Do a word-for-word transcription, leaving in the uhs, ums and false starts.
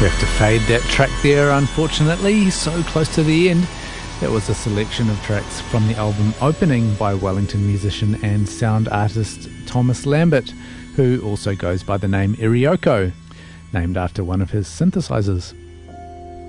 We have to fade that track there, unfortunately, so close to the end. That was a selection of tracks from the album Opening by Wellington musician and sound artist Thomas Lambert, who also goes by the name Irioko, named after one of his synthesizers.